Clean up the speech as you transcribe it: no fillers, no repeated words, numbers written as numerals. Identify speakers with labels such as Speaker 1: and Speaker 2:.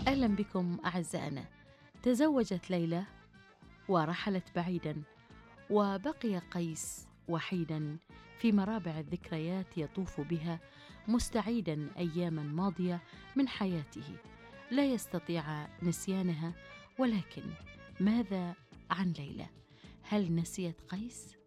Speaker 1: أهلا بكم أعزائنا. تزوجت ليلى ورحلت بعيدا، وبقي قيس وحيدا في مرابع الذكريات يطوف بها مستعيدا أياما ماضية من حياته لا يستطيع نسيانها. ولكن ماذا عن ليلى؟ هل نسيت قيس؟